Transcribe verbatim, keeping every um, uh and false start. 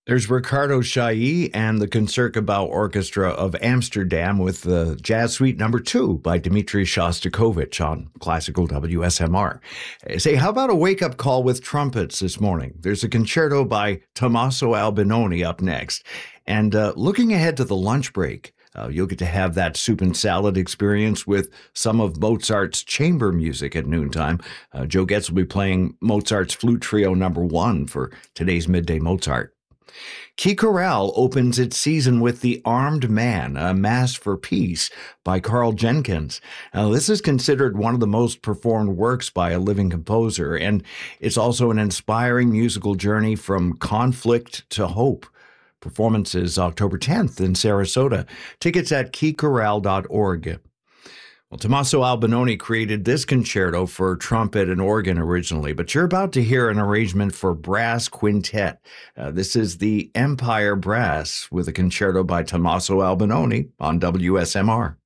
There's Ricardo Chailly and the Concertgebouw Orchestra of Amsterdam with the Jazz Suite Number Two by Dmitri Shostakovich on Classical W S M R. Say, how about a wake-up call with trumpets this morning? There's a concerto by Tommaso Albinoni up next. And uh, looking ahead to the lunch break, Uh, you'll get to have that soup and salad experience with some of Mozart's chamber music at noontime. Uh, Joe Getz will be playing Mozart's Flute Trio Number One for today's Midday Mozart. Key Chorale opens its season with The Armed Man, a Mass for Peace by Carl Jenkins. Now, this is considered one of the most performed works by a living composer, and it's also an inspiring musical journey from conflict to hope. Performances October tenth in Sarasota. Tickets at key chorale dot org. Well, Tommaso Albinoni created this concerto for trumpet and organ originally, but you're about to hear an arrangement for brass quintet. Uh, this is the Empire Brass with a concerto by Tommaso Albinoni on W S M R.